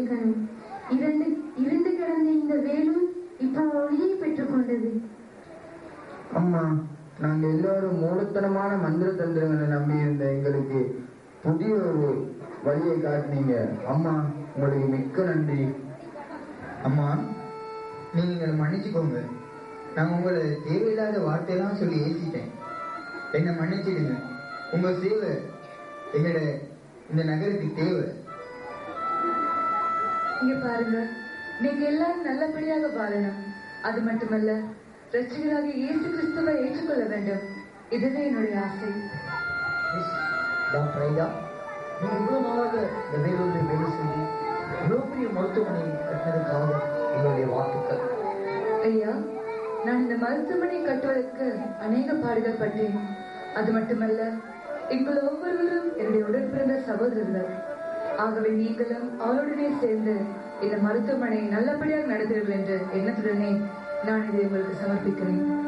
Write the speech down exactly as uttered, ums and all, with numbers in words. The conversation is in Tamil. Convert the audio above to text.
மன்னிக்கணும். இரண்டு இருந்து கிடந்த இந்த வேலும் இப்போ ஒளியை பெற்றுக் கொண்டது. அம்மா, நாங்க எல்லாரும் மூலத்தனமான மந்திர தந்திரங்களை நம்பி இருந்த எங்களுக்கு புதிய ஒரு வழியை காட்டினீங்க. அம்மா, உங்களுக்கு மிக்க நன்றி. அம்மா, நீங்க மன்னிச்சுக்கோங்க. நான் உங்களை தேவையில்லாத வார்த்தையெல்லாம் சொல்லி ஏசிட்டேன். என்னை மன்னிச்சிடுங்க. உங்க சேவை எங்களோட இந்த நகரத்துக்கு தேவை. இங்க பாருங்க, நீங்க எல்லாரும் நல்லபடியாக வாழணும். அது மட்டுமல்ல, ரட்சிகராக இயேசு கிறிஸ்துவை ஏற்றுக்கொள்ள வேண்டும். இதுவே என்னுடைய ஆசை. டாக்டர் ஐயா, நீங்க இவ்வளவு நாளாக இந்த வேலூரில் வேலை செய்து இவ்வளவு பெரிய மருத்துவமனை கட்டினதுக்காக எங்களுடைய வாழ்த்துக்கள். ஐயா, நான் இந்த மருத்துவமனை கட்டுவதற்கு அநேக பாடுகள் பட்டேன். அது மட்டுமல்ல, எங்கள் ஒவ்வொருவரும் என்னுடைய உடன் பிறந்த சகோதரர்கள். ஆகவே நீங்களும் அவருடனே சேர்ந்து இந்த மருத்துவமனை நல்லபடியாக நடத்துவீர்கள் என்ற எண்ணத்துடனே நான் இதை உங்களுக்கு சமர்ப்பிக்கிறேன்.